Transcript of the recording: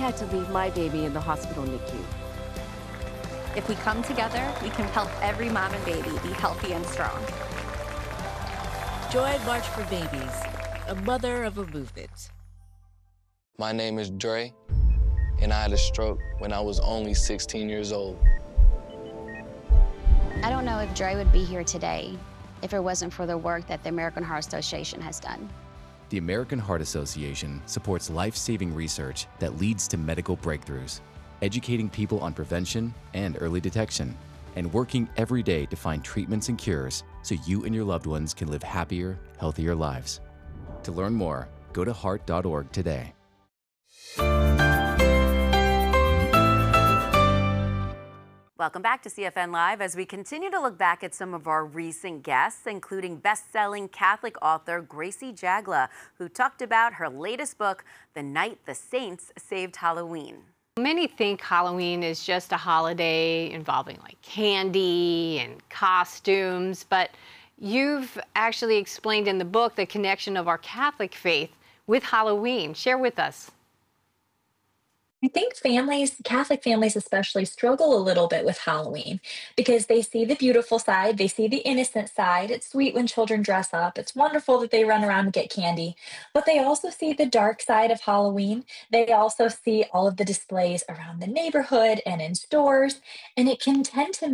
had to leave my baby in the hospital NICU. If we come together, we can help every mom and baby be healthy and strong. Join March for Babies, a mother of a movement. My name is Dre, and I had a stroke when I was only 16 years old. I don't know if Dre would be here today if it wasn't for the work that the American Heart Association has done. The American Heart Association supports life-saving research that leads to medical breakthroughs, educating people on prevention and early detection, and working every day to find treatments and cures so you and your loved ones can live happier, healthier lives. To learn more, go to heart.org today. Welcome back to CFN Live as we continue to look back at some of our recent guests, including best-selling Catholic author Gracie Jagla, who talked about her latest book, The Night the Saints Saved Halloween. Many think Halloween is just a holiday involving like candy and costumes, but you've actually explained in the book the connection of our Catholic faith with Halloween. Share with us. I think families, Catholic families especially, struggle a little bit with Halloween because they see the beautiful side, they see the innocent side. It's sweet when children dress up, it's wonderful that they run around and get candy, but they also see the dark side of Halloween. They also see all of the displays around the neighborhood and in stores, and it can tend to